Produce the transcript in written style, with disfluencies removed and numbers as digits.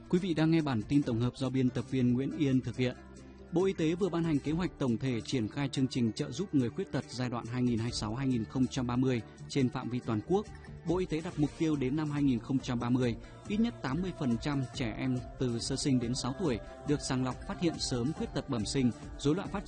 Quý vị đang nghe bản tin tổng hợp do biên tập viên Nguyễn Yên thực hiện. Bộ Y tế vừa ban hành kế hoạch tổng thể triển khai chương trình trợ giúp người khuyết tật giai đoạn 2026-2030 trên phạm vi toàn quốc. Bộ Y tế đặt mục tiêu đến năm 2030, ít nhất 80% trẻ em từ sơ sinh đến 6 tuổi được sàng lọc phát hiện sớm khuyết tật bẩm sinh, rối loạn phát